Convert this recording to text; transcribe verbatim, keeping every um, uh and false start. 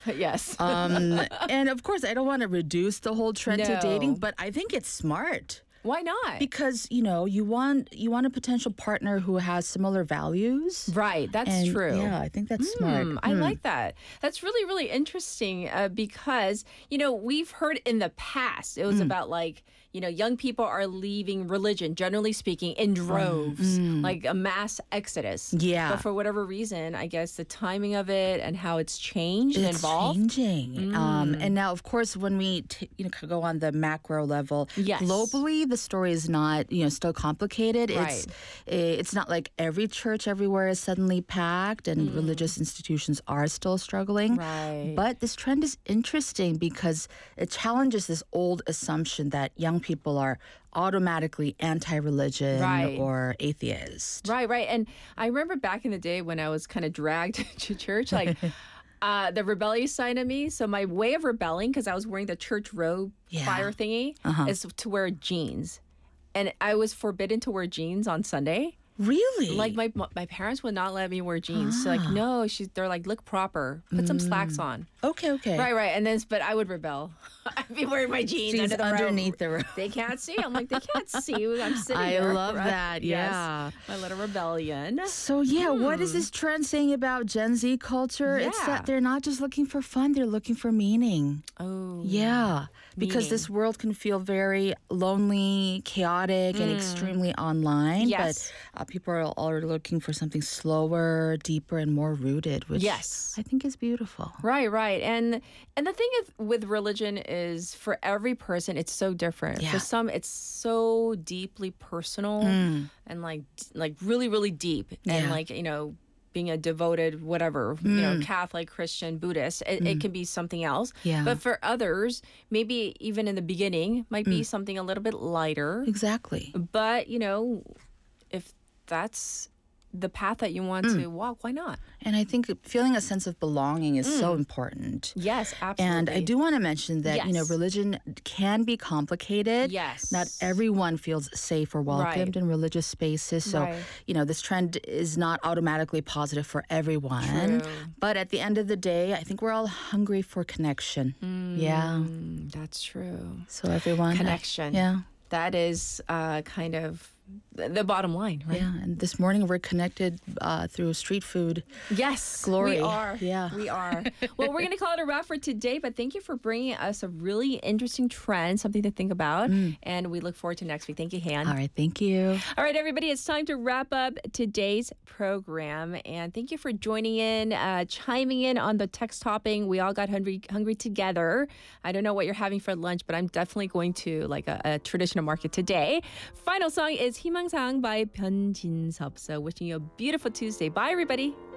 Yes. Um, and of course, I don't want to reduce the whole trend to No. dating, but I think it's smart. Why not? Because, you know, you want you want a potential partner who has similar values. Right, that's And, true. Yeah, I think that's smart. Hmm, I Hmm. like that. That's really, really interesting uh, because, you know, we've heard in the past, it was Mm. about like, you know, young people are leaving religion, generally speaking, in droves, like a mass exodus. Mm. Yeah. But for whatever reason, I guess the timing of it and how it's changed and It's evolved. changing. Um, and now, of course, when we t- you know go on the macro level, Yes. globally, the story is not you know still complicated. It's Right. eh, it's not like every church everywhere is suddenly packed, and religious institutions are still struggling. Right. But this trend is interesting because it challenges this old assumption that young people are automatically anti-religion Right. or atheist. Right, right. And I remember back in the day when I was kind of dragged to church, like uh, the rebellious side of me. So my way of rebelling, because I was wearing the church robe Yeah. fire thingy, Uh-huh. is to wear jeans. And I was forbidden to wear jeans on Sunday. Really? Like my my parents would not let me wear jeans. So like, Ah. no, she's they're like, look proper. Put some slacks on. okay, okay. Right, right. And then, but I would rebel. I'd be wearing my jeans Jeans under the underneath robe. the robe. They can't see. I'm like, they can't see. I'm sitting I there. love right? that, Yes. yeah. My little rebellion. So yeah, what is this trend saying about Gen Z culture? It's Yeah. that they're not just looking for fun, they're looking for meaning. Oh. Yeah, because Meaning. this world can feel very lonely, chaotic, and extremely online. Yes. But uh, people are all looking for something slower, deeper, and more rooted, which Yes. I think is beautiful. Right, right. And and the thing is, with religion is for every person it's so different. Yeah. For some it's so deeply personal and like like really really deep and Yeah. like, you know, being a devoted whatever, you know, Catholic, Christian, Buddhist, it, it can be something else. Yeah. But for others, maybe even in the beginning might be something a little bit lighter. Exactly. But, you know, if that's the path that you want to walk, why not? And I think feeling a sense of belonging is so important. Yes, absolutely. And I do want to mention that, you know, Yes. religion can be complicated. Yes. Not everyone feels safe or welcomed Right. in religious spaces. So, Right. you know, this trend is not automatically positive for everyone. True. But at the end of the day, I think we're all hungry for connection. Yeah. Mm, that's true. So everyone. Connection. Yeah. That is uh, kind of the the bottom line, right? Yeah. And this morning we're connected uh, through street food. Yes, Glory. we are. Yeah. we are. Well, we're going to call it a wrap for today, but thank you for bringing us a really interesting trend, something to think about, and we look forward to next week. Thank you, Han. All right. Thank you. All right, everybody, it's time to wrap up today's program. And thank you for joining in, uh, chiming in on the text topping. We all got hungry hungry together. I don't know what you're having for lunch, but I'm definitely going to like a, a traditional market today. Final song is 희망사항 by Byun Jin-seop. So wishing you a beautiful Tuesday. Bye, everybody.